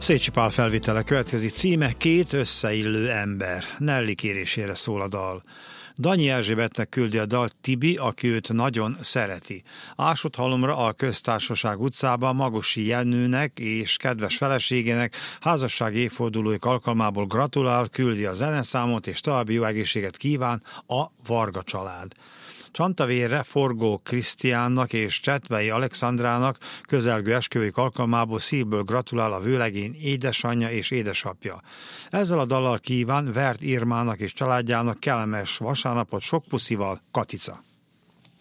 Szécsi Pál felvétele következik, címe Két összeillő ember. Nelly kérésére szól a dal. Danyi Erzsébetnek küldi a dalt Tibi, aki őt nagyon szereti. Ásóthalomra a Köztársaság utcában Magosi Jenőnek és kedves feleségének házassági évfordulóik alkalmából gratulál, küldi a zeneszámot és további jó egészséget kíván a Varga család. Csantavérre Forgó Krisztiánnak és Csetvei Alexandrának közelgő esküvőik alkalmából szívből gratulál a vőlegény édesanyja és édesapja. Ezzel a dallal kíván Vert Irmának és családjának kellemes vasárnapot sok puszival, Katica.